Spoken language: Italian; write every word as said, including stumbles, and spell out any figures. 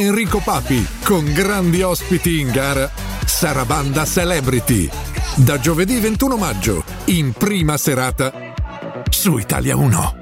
Enrico Papi con grandi ospiti in gara Sarabanda Celebrity. Da giovedì ventuno maggio, in prima serata su Italia uno.